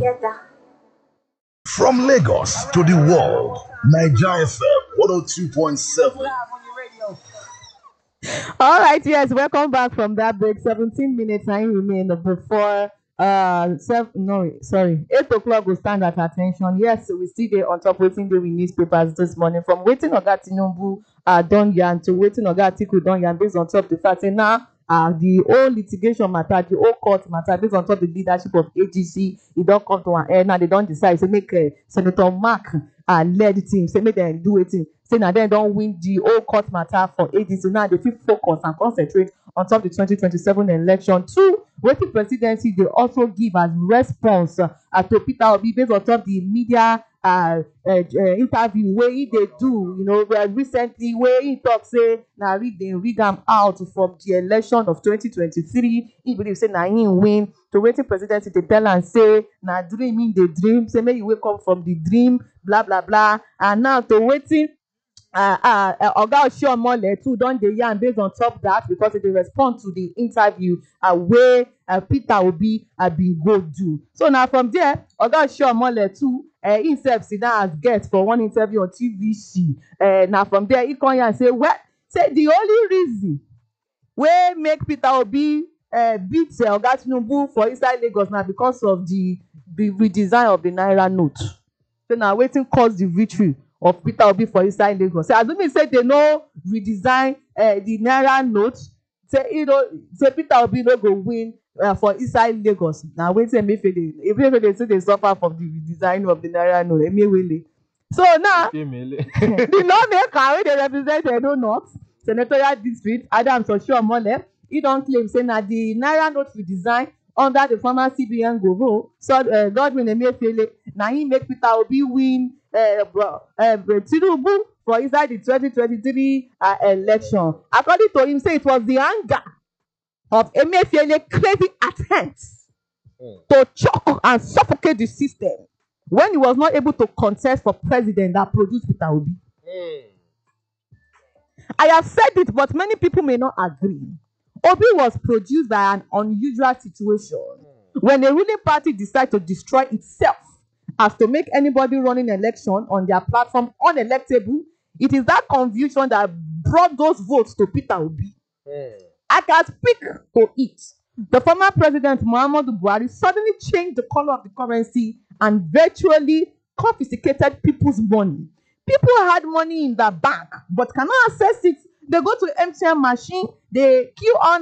From Lagos to the world, Nigeria FM 102.7. All right, yes, welcome back from that break. 17 minutes I remain before 8 o'clock will stand at attention. Yes, we still there on top waiting day with newspapers this morning. From waiting Oga Tinubu don yarn to waiting Oga Atiku don yarn based on top the fact say now the whole litigation matter, the whole court matter based on top the leadership of AGC, it don come to an end. Now they don decide say make Senator Mark led the team, say make dem do wetin, say na dem don win the whole court matter for AGC. Now they fit focus and concentrate on top the 2027 election. Two, wetin presidency dey also give as response to Peter Obi based on top the media interview wey he dey do, recently, wey he talk say na read am out from the election of 2023. He believe say na him win. To wetin presidency dey tell am say na dream him dey dream, say make you wake up from the dream, blah blah blah. And now to wetin Oga Oshiomhole too don dey yarn based on top that, because e dey respond to the interview wey Peter Obi bin go do. So na from there, Oga Oshiomhole too himself sit down as guest for one interview on TVC. Na from there he come yarn say, well, say the only reason wey make Peter Obi beat Oga Tinubu for inside Lagos na because of the redesign of the Naira note. So na wetin cause the victory of Peter Obi for inside Lagos. So assuming say they no redesign the Naira note, say say Peter Obi no go win for inside Lagos. Na wetin Emefiele say they suffer from the redesign of the Naira note. Emefiele. So now the lawmaker wey dey represent Edo North Senatorial District, Adams Oshiomhole, he don claim say na the Naira note redesign under the former CBN governor, so Godwin Emefiele, na him make Peter Obi win Tinubu for inside the 2023 election. According to him, say it was the anger of Emefiele crazy attempts to choke and suffocate the system when he was not able to contest for president that produced Peter Obi. I have said it, but many people may not agree. Obi was produced by an unusual situation when a ruling party decided to destroy itself as to make anybody running election on their platform unelectable. It is that confusion that brought those votes to Peter Obi. I can speak to it. The former president Muhammadu Buhari suddenly changed the color of the currency and virtually confiscated people's money. People had money in the bank but cannot access it. They go to MTN machine, they queue on